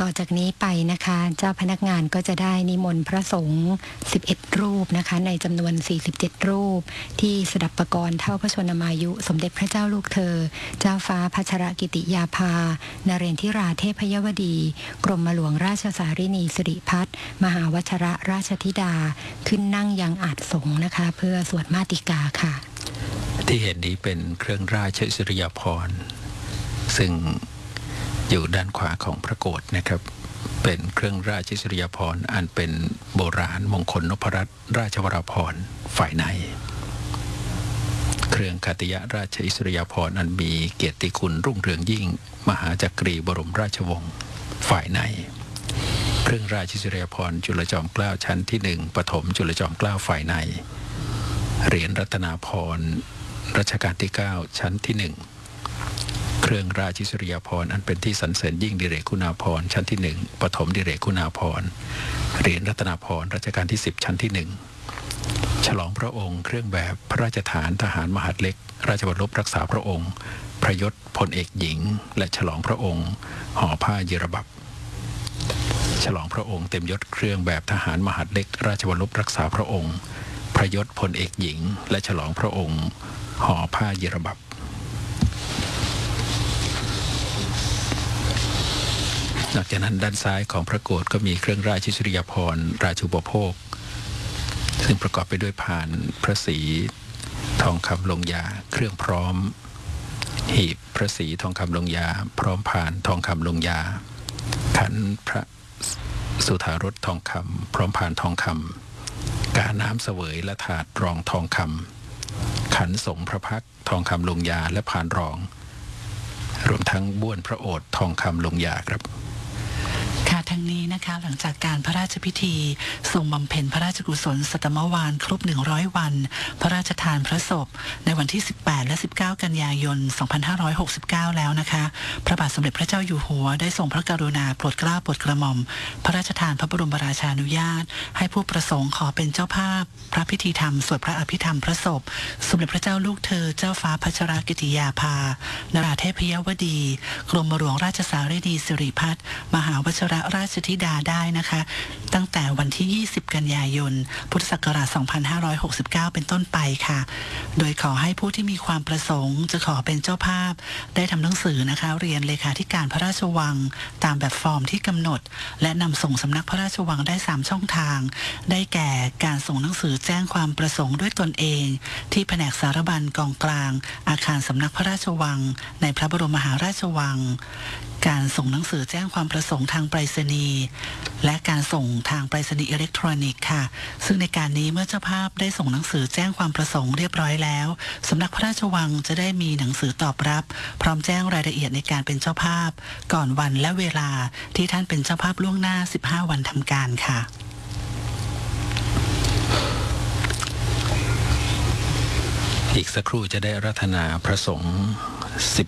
ต่อจากนี้ไปนะคะเจ้าพนักงานก็จะได้นิมนต์พระสงฆ์11รูปนะคะในจำนวน47รูปที่สดับปกรณ์เท่าพระชนมายุสมเด็จพระเจ้าลูกเธอเจ้าฟ้าพัชรกิติยาภานเรนทิราเทพยวดีกรมหลวงราชสารินีสิริพัฒน์มหาวชรราชธิดาขึ้นนั่งยังอาจสงฆ์นะคะเพื่อสวดมาติกาค่ะที่เห็นนี้เป็นเครื่องราชอิสริยาภรณ์ซึ่งอยู่ด้านขวาของพระโกฐนะครับเป็นเครื่องราชอิสริยาภรณ์อันเป็นโบราณมงคลนพรัตน์ราชวราภรณ์ฝ่ายในเครื่องขัตติยราชอิสริยาภรณ์อันมีเกียรติคุณรุ่งเรืองยิ่งมหาจักรีบรมราชวงศ์ฝ่ายในเครื่องราชอิสริยาภรณ์จุลจอมเกล้าชั้นที่1ปฐมจุลจอมเกล้าฝ่ายในเหรียญรัตนาภรณ์รัชกาลที่9ชั้นที่1เครื่องราชอิสริยาภรณ์อันเป็นที่สรรเสริญยิ่งดิเรกคุณาภรณ์ชั้นที่1ปฐมดิเรกคุณาภรณ์เหรียญรัตนาภรณ์รัชกาลที่10ชั้นที่1ฉลองพระองค์เครื่องแบบพระราชทานทหารมหาดเล็กราชบัลลบรักษาพระองค์พระยศพลเอกหญิงและฉลองพระองค์ห่อผ้าเยรบับฉลองพระองค์เต็มยศเครื่องแบบทหารมหาดเล็กราชบัลลบรักษาพระองค์พระยศพลเอกหญิงและฉลองพระองค์ห่อผ้าเยรบับนอกจากนั้นด้านซ้ายของพระโกฐก็มีเครื่องราชอิสริยาภรณ์ราชูปโภคซึ่งประกอบไปด้วยพานพระศรีทองคำลงยาเครื่องพร้อมหีบพระศรีทองคำลงยาพร้อมพานทองคำลงยาขันพระสุธารสทองคำพร้อมพานทองคำกาน้ำเสวยและถาดรองทองคำขันสงพระพักทองคำลงยาและพานรองรวมทั้งบ้วนพระโอษฐ์ทองคำลงยาครับค่ะทั้งนี้นะคะหลังจากการพระราชพิธีทรงบำเพ็ญพระราชกุศลสัตมวาลครบ100วันพระราชทานพระศพในวันที่18และ19กันยายน2569แล้วนะคะพระบาทสมเด็จพระเจ้าอยู่หัวได้ทรงพระกรุณาโปรดเกล้าโปรดกระหม่อมพระราชทานพระบรมราชานุญาตให้ผู้ประสงค์ขอเป็นเจ้าภาพพระพิธีธรรมสวดพระอภิธรรมพระศพสมเด็จพระเจ้าลูกเธอเจ้าฟ้าพัชรกิติยาภานราเทพยวดีกรมหลวงราชสารินีสิริพัฒน์มหาวชรราชธิดาได้นะคะตั้งแต่วันที่20กันยายนพุทธศักราช2569เป็นต้นไปค่ะโดยขอให้ผู้ที่มีความประสงค์จะขอเป็นเจ้าภาพได้ทำหนังสือนะคะเรียนเลขาธิการพระราชวังตามแบบฟอร์มที่กำหนดและนำส่งสำนักพระราชวังได้3ช่องทางได้แก่การส่งหนังสือแจ้งความประสงค์ด้วยตนเองที่แผนกสารบัญกองกลางอาคารสำนักพระราชวังในพระบรมมหาราชวังการส่งหนังสือแจ้งความประสงค์ทางไปรษณีย์และการส่งทางไปรษณีย์อิเล็กทรอนิกส์ค่ะซึ่งในการนี้เมื่อเจ้าภาพได้ส่งหนังสือแจ้งความประสงค์เรียบร้อยแล้วสำนักพระราชวังจะได้มีหนังสือตอบรับพร้อมแจ้งรายละเอียดในการเป็นเจ้าภาพก่อนวันและเวลาที่ท่านเป็นเจ้าภาพล่วงหน้า15วันทำการค่ะอีกสักครู่จะได้รัตนาพระสงฆ์